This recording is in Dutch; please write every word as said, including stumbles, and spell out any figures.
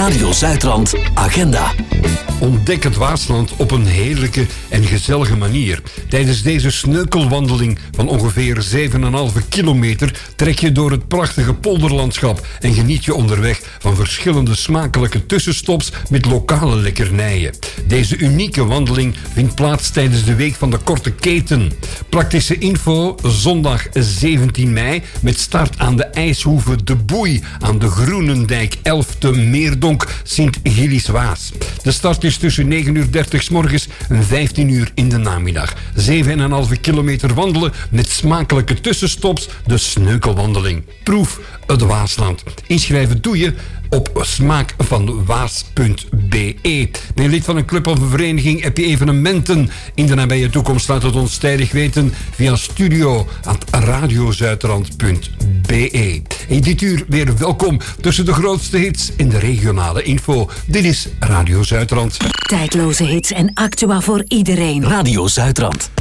Radio Zuidrand Agenda. Ontdek het Waasland op een heerlijke en gezellige manier. Tijdens deze sneukelwandeling van ongeveer zeven komma vijf kilometer trek je door het prachtige polderlandschap en geniet je onderweg van verschillende smakelijke tussenstops met lokale lekkernijen. Deze unieke wandeling vindt plaats tijdens de Week van de Korte Keten. Praktische info zondag zeventien mei met start aan de ijshoeve De Boei aan de Groenendijk elf te Meerdonk Sint-Gillis-Waas. De start is tussen negen uur dertig 's morgens en vijftien uur in de namiddag. zeven komma vijf kilometer wandelen met smakelijke tussenstops, de sneukelwandeling. Proef het Waasland. Inschrijven doe je op smaakvanwaas punt be. Ben je lid van een club of een vereniging? Heb je evenementen in de nabije toekomst? Laat het ons tijdig weten via studio at radiozuidrand punt be. In dit uur weer welkom tussen de grootste hits in de regionale info. Dit is Radio Zuidrand. Tijdloze hits en actua voor iedereen. Radio Zuidrand.